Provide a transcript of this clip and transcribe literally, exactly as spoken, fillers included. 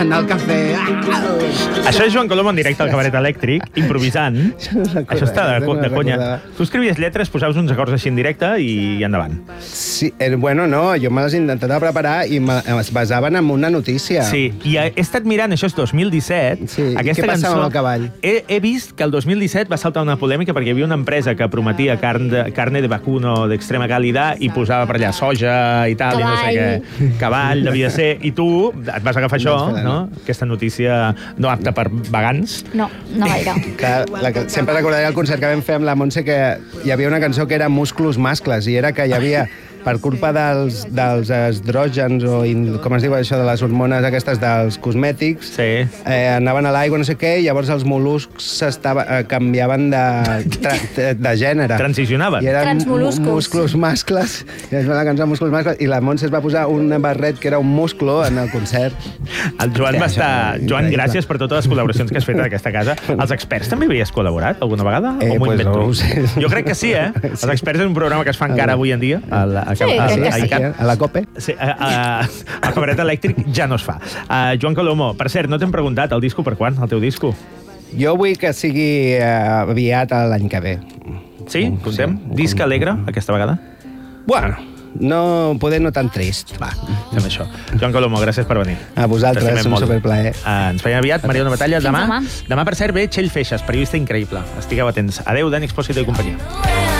En el cafè. Això és Joan Colom en directe al Cabaret Elèctric, improvisant. Això està de, co de conya. Tu escrivies lletres, posaves uns acords així en directe i endavant. Sí, eh, bueno, no, jo me les intentava preparar i es basaven en una notícia. Sí, i he estat mirant, això és dos mil disset. Sí, i aquesta què passava cançó, amb el cavall? He, he vist que el dos mil disset va saltar una polèmica perquè hi havia una empresa que prometia carn de, carne de vacuno d'extrema calidad i posava per allà soja i tal, i no sé què. Cavall, devia ser. I tu et vas agafar això, no? Aquesta notícia no apta per vegans. No, no gaire. Que, la, que, sempre recordaré el concert que vam fer amb la Montse que hi havia una cançó que era Musclos mascles i era que hi havia, per culpa dels, dels estrògens o in, com es diu això, de les hormones aquestes dels cosmètics, sí. eh, anaven a l'aigua, no sé què, i llavors els mol·luscs estava, eh, canviaven de, tra, de gènere. Transicionaven. I eren Transmoluscos. musclos mascles. I es va la cançó Musclos mascles i la Montse es va posar un barret que era un musclo en el concert. El Joan va estar... Joan, gràcies per totes les col·laboracions que has fet en aquesta casa. Els experts també havies col·laborat alguna vegada? Eh, o m'ho pues invento? no ho sé. Jo crec que sí, eh? Els experts és un programa que es fa encara avui en dia. A la, a, Sí, a, crec que a, sí. a, A la COPE. Sí, a, a, a Cabaret Elèctric ja no es fa. Uh, Joan Colomo, per cert, no t'hem preguntat el disco per quan, el teu disco? Jo vull que sigui eh, aviat l'any que ve. Sí? Comptem? Disc alegre, aquesta vegada? Bueno, no, poder no tan trist. Va, fem això. Joan Colomo, gràcies per venir. A vosaltres, T'estimem un molt. superplaer. Uh, ens veiem aviat, Mariona Batalla. Fins Demà, demà. demà, per cert, ve Txell Feixes, periodista increïble. Estigueu atents. Adéu, Dani Expósito i companyia.